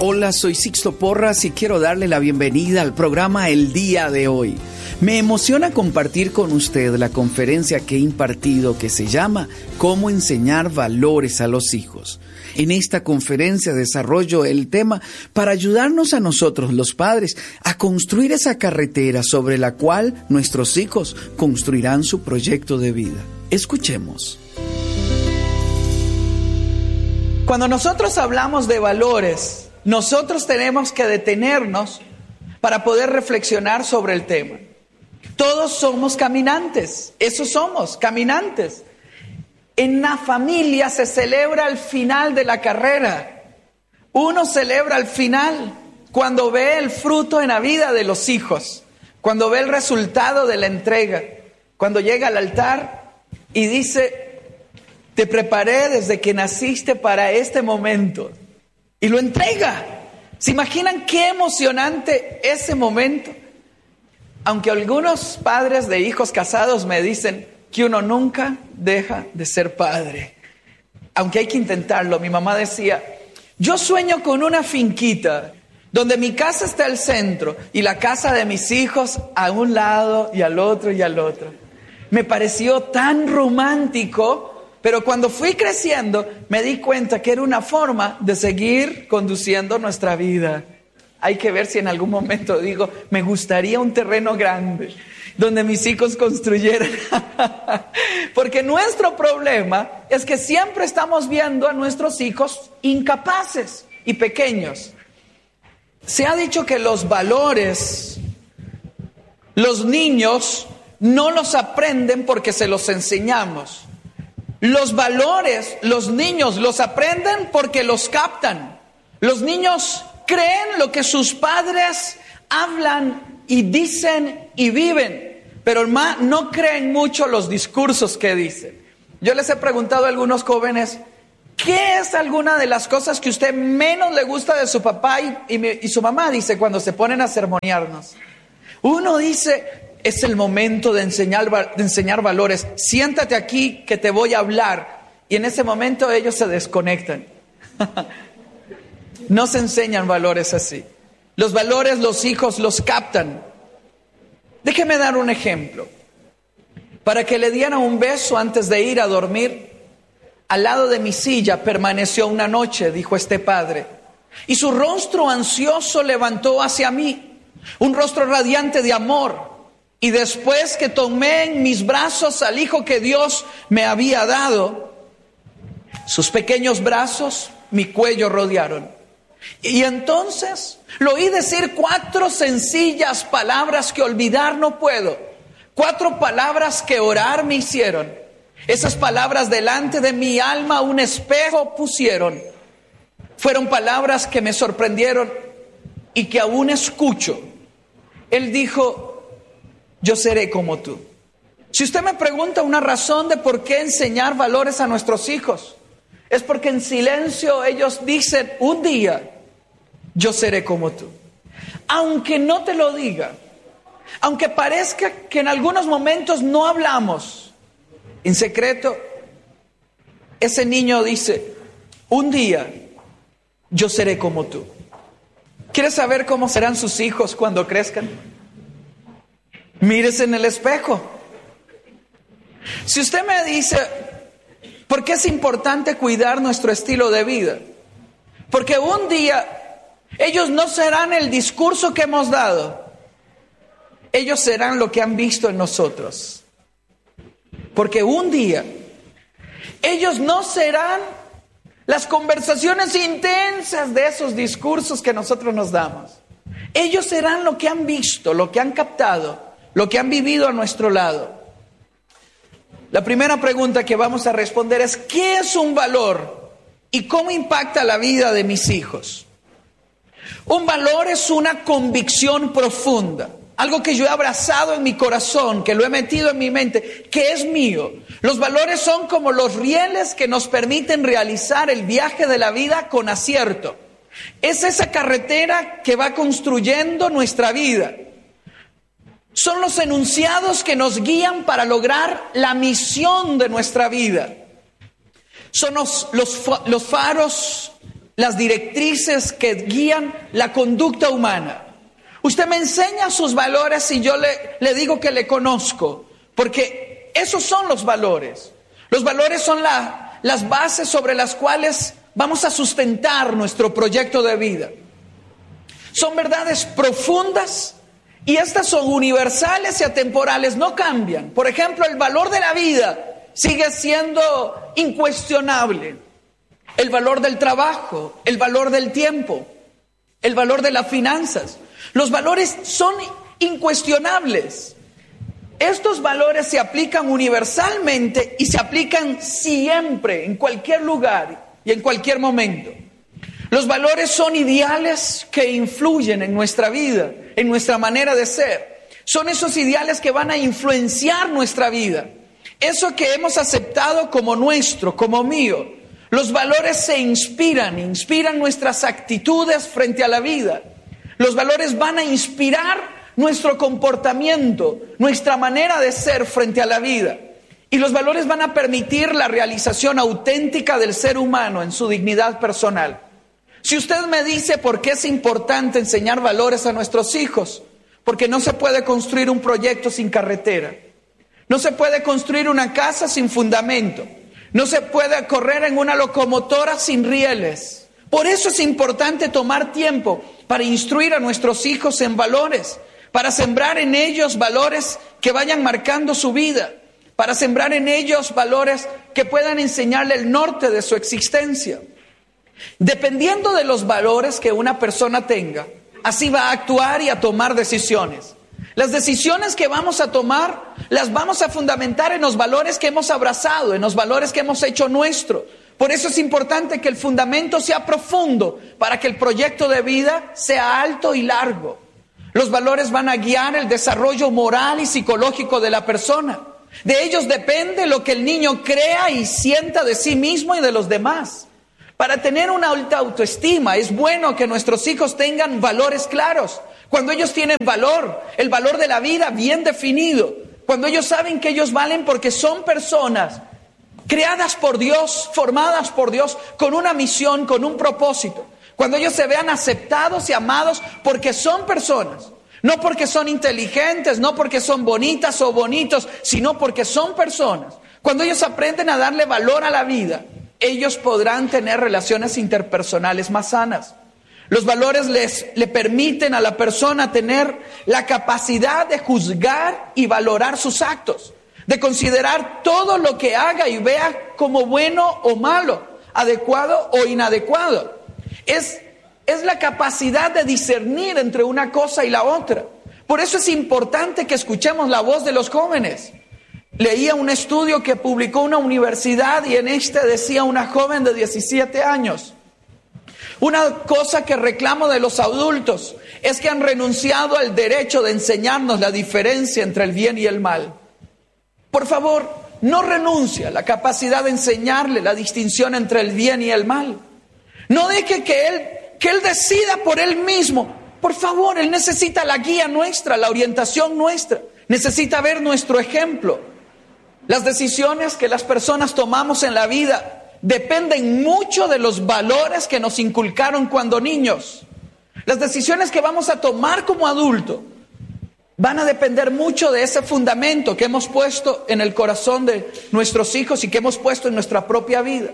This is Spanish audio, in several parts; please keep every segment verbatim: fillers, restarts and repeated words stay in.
Hola, soy Sixto Porras y quiero darle la bienvenida al programa El Día de Hoy. Me emociona compartir con usted la conferencia que he impartido que se llama Cómo enseñar valores a los hijos. En esta conferencia desarrollo el tema para ayudarnos a nosotros, los padres, a construir esa carretera sobre la cual nuestros hijos construirán su proyecto de vida. Escuchemos. Cuando nosotros hablamos de valores, nosotros tenemos que detenernos para poder reflexionar sobre el tema. Todos somos caminantes, eso somos, caminantes. En la familia se celebra el final de la carrera. Uno celebra el final cuando ve el fruto en la vida de los hijos, cuando ve el resultado de la entrega, cuando llega al altar y dice: te preparé desde que naciste para este momento. Y lo entrega. ¿Se imaginan qué emocionante ese momento? Aunque algunos padres de hijos casados me dicen que uno nunca deja de ser padre. Aunque hay que intentarlo. Mi mamá decía: yo sueño con una finquita donde mi casa está al centro y la casa de mis hijos a un lado y al otro y al otro. Me pareció tan romántico. Pero cuando fui creciendo, me di cuenta que era una forma de seguir conduciendo nuestra vida. Hay que ver si en algún momento digo, me gustaría un terreno grande donde mis hijos construyeran. Porque nuestro problema es que siempre estamos viendo a nuestros hijos incapaces y pequeños. Se ha dicho que los valores, los niños no los aprenden porque se los enseñamos. Los valores, los niños los aprenden porque los captan. Los niños creen lo que sus padres hablan y dicen y viven, pero no creen mucho los discursos que dicen. Yo les he preguntado a algunos jóvenes, ¿qué es alguna de las cosas que usted menos le gusta de su papá y, y, mi, y su mamá? Dice, cuando se ponen a sermonearnos. Uno dice... es el momento de enseñar, de enseñar valores. Siéntate aquí que te voy a hablar. Y en ese momento ellos se desconectan. No se enseñan valores así. Los valores los hijos los captan. Déjeme dar un ejemplo. Para que le diera un beso antes de ir a dormir, al lado de mi silla permaneció una noche, dijo este padre. Y su rostro ansioso levantó hacia mí. Un rostro radiante de amor. Y después que tomé en mis brazos al hijo que Dios me había dado, sus pequeños brazos mi cuello rodearon. Y entonces lo oí decir cuatro sencillas palabras que olvidar no puedo. Cuatro palabras que orar me hicieron. Esas palabras delante de mi alma un espejo pusieron. Fueron palabras que me sorprendieron y que aún escucho. Él dijo: yo seré como tú. Si usted me pregunta una razón de por qué enseñar valores a nuestros hijos, es porque en silencio ellos dicen, un día, yo seré como tú. Aunque no te lo diga, aunque parezca que en algunos momentos no hablamos, en secreto, ese niño dice, un día, yo seré como tú. ¿Quieres saber cómo serán sus hijos cuando crezcan? Mírese en el espejo. Si usted me dice, ¿por qué es importante cuidar nuestro estilo de vida? Porque un día ellos no serán el discurso que hemos dado. Ellos serán lo que han visto en nosotros. Porque un día ellos no serán las conversaciones intensas de esos discursos que nosotros nos damos. Ellos serán lo que han visto, lo que han captado, lo que han vivido a nuestro lado. La primera pregunta que vamos a responder es: ¿qué es un valor y cómo impacta la vida de mis hijos? Un valor es una convicción profunda, algo que yo he abrazado en mi corazón, que lo he metido en mi mente, que es mío. Los valores son como los rieles que nos permiten realizar el viaje de la vida con acierto. Es esa carretera que va construyendo nuestra vida. Son los enunciados que nos guían para lograr la misión de nuestra vida. Son los, los, los faros las directrices que guían la conducta humana. Usted me enseña sus valores y yo le, le digo que le conozco, porque esos son los valores. Los valores son la, las bases sobre las cuales vamos a sustentar nuestro proyecto de vida. Son verdades profundas y estas son universales y atemporales, no cambian. Por ejemplo, el valor de la vida sigue siendo incuestionable. El valor del trabajo, el valor del tiempo, el valor de las finanzas. Los valores son incuestionables. Estos valores se aplican universalmente y se aplican siempre, en cualquier lugar y en cualquier momento. Los valores son ideales que influyen en nuestra vida, en nuestra manera de ser. Son esos ideales que van a influenciar nuestra vida. Eso que hemos aceptado como nuestro, como mío. Los valores se inspiran, inspiran nuestras actitudes frente a la vida. Los valores van a inspirar nuestro comportamiento, nuestra manera de ser frente a la vida. Y los valores van a permitir la realización auténtica del ser humano en su dignidad personal. Si usted me dice por qué es importante enseñar valores a nuestros hijos, porque no se puede construir un proyecto sin carretera. No se puede construir una casa sin fundamento. No se puede correr en una locomotora sin rieles. Por eso es importante tomar tiempo para instruir a nuestros hijos en valores, para sembrar en ellos valores que vayan marcando su vida, para sembrar en ellos valores que puedan enseñarle el norte de su existencia. Dependiendo de los valores que una persona tenga, así va a actuar y a tomar decisiones. Las decisiones que vamos a tomar, las vamos a fundamentar en los valores que hemos abrazado, en los valores que hemos hecho nuestro. Por eso es importante que el fundamento sea profundo, para que el proyecto de vida sea alto y largo. Los valores van a guiar el desarrollo moral y psicológico de la persona. De ellos depende lo que el niño crea y sienta de sí mismo y de los demás. Para tener una alta autoestima es bueno que nuestros hijos tengan valores claros. Cuando ellos tienen valor, el valor de la vida bien definido. Cuando ellos saben que ellos valen porque son personas creadas por Dios, formadas por Dios, con una misión, con un propósito. Cuando ellos se vean aceptados y amados porque son personas. No porque son inteligentes, no porque son bonitas o bonitos, sino porque son personas. Cuando ellos aprenden a darle valor a la vida, ellos podrán tener relaciones interpersonales más sanas. Los valores les le permiten a la persona tener la capacidad de juzgar y valorar sus actos, de considerar todo lo que haga y vea como bueno o malo, adecuado o inadecuado. Es, es la capacidad de discernir entre una cosa y la otra. Por eso es importante que escuchemos la voz de los jóvenes. Leía un estudio que publicó una universidad y en este decía una joven de diecisiete años: una cosa que reclamo de los adultos es que han renunciado al derecho de enseñarnos la diferencia entre el bien y el mal. Por favor, no renuncie a la capacidad de enseñarle la distinción entre el bien y el mal. No deje que él, que él decida por él mismo. Por favor, él necesita la guía nuestra, la orientación nuestra. Necesita ver nuestro ejemplo. Las decisiones que las personas tomamos en la vida dependen mucho de los valores que nos inculcaron cuando niños. Las decisiones que vamos a tomar como adultos van a depender mucho de ese fundamento que hemos puesto en el corazón de nuestros hijos y que hemos puesto en nuestra propia vida.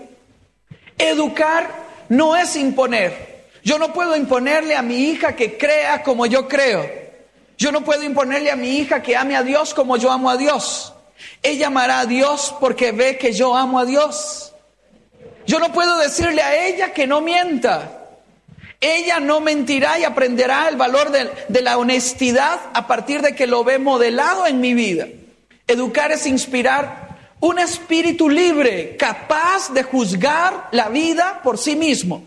Educar no es imponer. Yo no puedo imponerle a mi hija que crea como yo creo. Yo no puedo imponerle a mi hija que ame a Dios como yo amo a Dios. Ella amará a Dios porque ve que yo amo a Dios. Yo no puedo decirle a ella que no mienta. Ella no mentirá y aprenderá el valor de, de la honestidad a partir de que lo ve modelado en mi vida. Educar es inspirar un espíritu libre, capaz de juzgar la vida por sí mismo.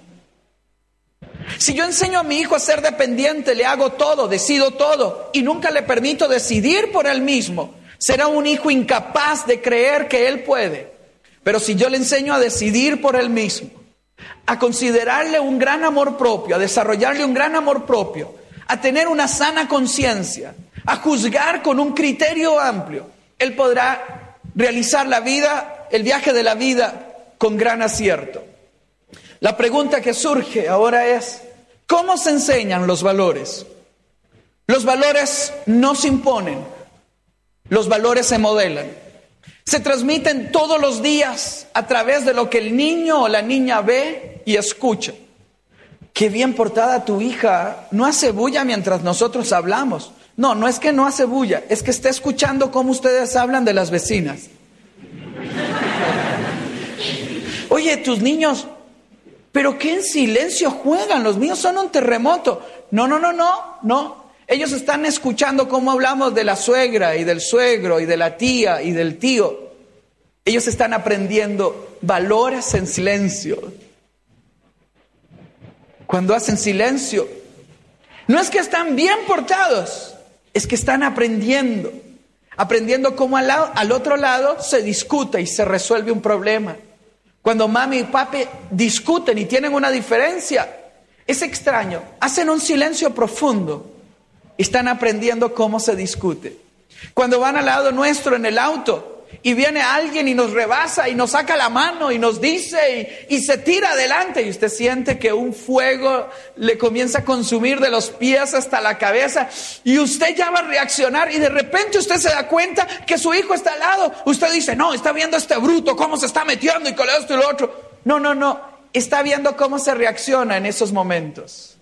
Si yo enseño a mi hijo a ser dependiente, le hago todo, decido todo y nunca le permito decidir por él mismo, será un hijo incapaz de creer que él puede. Pero si yo le enseño a decidir por él mismo, a considerarle un gran amor propio, a desarrollarle un gran amor propio, a tener una sana conciencia, a juzgar con un criterio amplio, él podrá realizar la vida, el viaje de la vida con gran acierto. La pregunta que surge ahora es, ¿cómo se enseñan los valores? Los valores no se imponen, los valores se modelan. Se transmiten todos los días a través de lo que el niño o la niña ve y escucha. Qué bien portada tu hija, no hace bulla mientras nosotros hablamos. No, no es que no hace bulla, es que está escuchando cómo ustedes hablan de las vecinas. Oye, tus niños, ¿pero qué en silencio juegan? Los míos son un terremoto. No, no, no, no, no. Ellos están escuchando cómo hablamos de la suegra y del suegro y de la tía y del tío. Ellos están aprendiendo valores en silencio. Cuando hacen silencio, no es que están bien portados, es que están aprendiendo. Aprendiendo cómo al, lado, al otro lado se discute y se resuelve un problema. Cuando mami y papi discuten y tienen una diferencia, es extraño. Hacen un silencio profundo. Están aprendiendo cómo se discute. Cuando van al lado nuestro en el auto y viene alguien y nos rebasa y nos saca la mano y nos dice y, y se tira adelante y usted siente que un fuego le comienza a consumir de los pies hasta la cabeza y usted ya va a reaccionar y de repente usted se da cuenta que su hijo está al lado. Usted dice, no, está viendo este bruto cómo se está metiendo y con esto y lo otro. No, no, no, está viendo cómo se reacciona en esos momentos.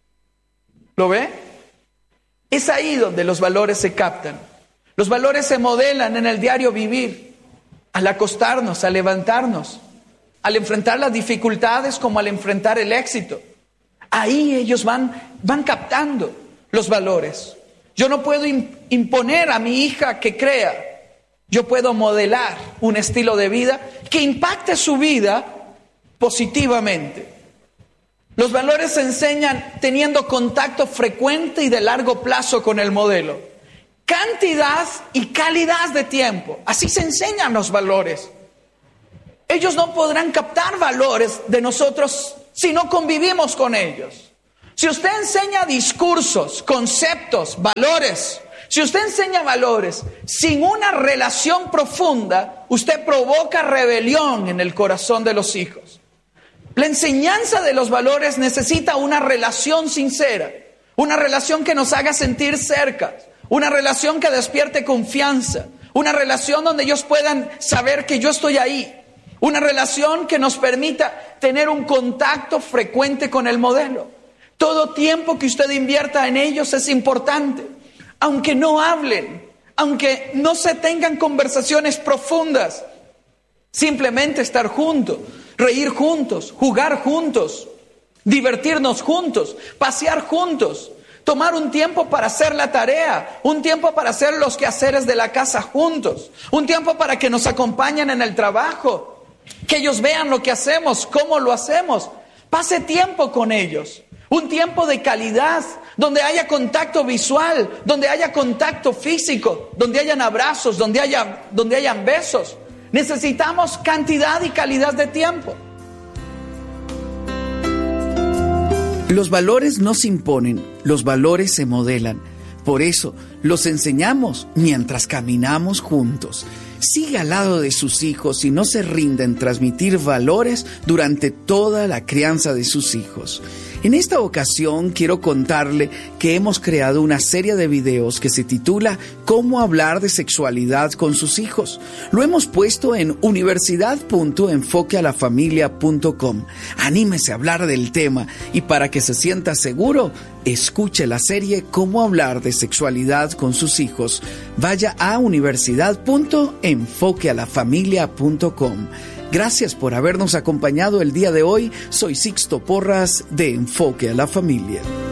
¿Lo ve? Es ahí donde los valores se captan. Los valores se modelan en el diario vivir, al acostarnos, al levantarnos, al enfrentar las dificultades como al enfrentar el éxito. Ahí ellos van, van captando los valores. Yo no puedo imponer a mi hija que crea. Yo puedo modelar un estilo de vida que impacte su vida positivamente. Los valores se enseñan teniendo contacto frecuente y de largo plazo con el modelo. Cantidad y calidad de tiempo. Así se enseñan los valores. Ellos no podrán captar valores de nosotros si no convivimos con ellos. Si usted enseña discursos, conceptos, valores, si usted enseña valores sin una relación profunda, usted provoca rebelión en el corazón de los hijos. La enseñanza de los valores necesita una relación sincera, una relación que nos haga sentir cerca, una relación que despierte confianza, una relación donde ellos puedan saber que yo estoy ahí, una relación que nos permita tener un contacto frecuente con el modelo. Todo tiempo que usted invierta en ellos es importante, aunque no hablen, aunque no se tengan conversaciones profundas, simplemente estar juntos. Reír juntos, jugar juntos, divertirnos juntos, pasear juntos, tomar un tiempo para hacer la tarea, un tiempo para hacer los quehaceres de la casa juntos, un tiempo para que nos acompañen en el trabajo, que ellos vean lo que hacemos, cómo lo hacemos. Pase tiempo con ellos, un tiempo de calidad, donde haya contacto visual, donde haya contacto físico, donde hayan abrazos, donde haya, donde hayan besos. Necesitamos cantidad y calidad de tiempo. Los valores no se imponen, los valores se modelan. Por eso los enseñamos mientras caminamos juntos. Siga al lado de sus hijos y no se rinda en transmitir valores durante toda la crianza de sus hijos. En esta ocasión quiero contarle que hemos creado una serie de videos que se titula ¿Cómo hablar de sexualidad con sus hijos? Lo hemos puesto en universidad punto enfoque a la familia punto com. Anímese a hablar del tema y para que se sienta seguro, escuche la serie ¿Cómo hablar de sexualidad con sus hijos? Vaya a universidad punto enfoque a la familia punto com. Gracias por habernos acompañado el día de hoy. Soy Sixto Porras de Enfoque a la Familia.